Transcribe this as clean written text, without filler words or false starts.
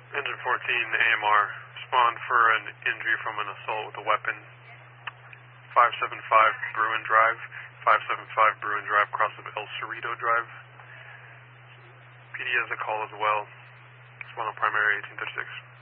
Engine 14 AMR, respond for an injury from an assault with a weapon. 575 Bruin Drive, 575 Bruin Drive, cross of El Cerrito Drive. PD has a call as well. Respond on primary 1836.